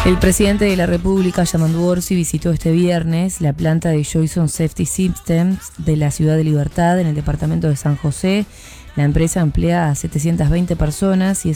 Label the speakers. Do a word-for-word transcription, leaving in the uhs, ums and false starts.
Speaker 1: El presidente de la República, Yamandu Orsi, visitó este viernes la planta de Joyson Safety Systems de la Ciudad de Libertad, en el departamento de San José. La empresa emplea a setecientas veinte personas y